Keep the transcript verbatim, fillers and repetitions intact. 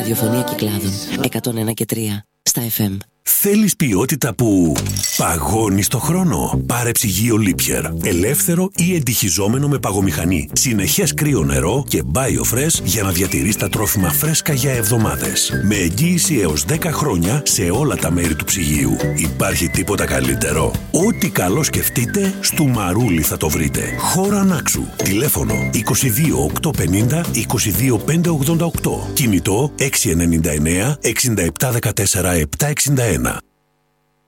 ραδιοφωνία Κυκλάδων εκατόν ένα και τρία στα εφ εμ. Θέλεις ποιότητα που παγώνει στο χρόνο? Πάρε ψυγείο Lipier. Ελεύθερο ή εντυχιζόμενο με παγομηχανή. Συνεχές κρύο νερό και BioFresh για να διατηρείς τα τρόφιμα φρέσκα για εβδομάδες. Με εγγύηση έως δέκα χρόνια σε όλα τα μέρη του ψυγείου. Υπάρχει τίποτα καλύτερο? Ό,τι καλό σκεφτείτε, στο Μαρούλι θα το βρείτε. Χώρα Νάξου. Τηλέφωνο είκοσι δύο οκτακόσια πενήντα είκοσι δύο πεντακόσια ογδόντα οκτώ. Κινητό έξι εννιά εννιά εξήντα επτά δεκατέσσερα επτακόσια εξήντα ένα.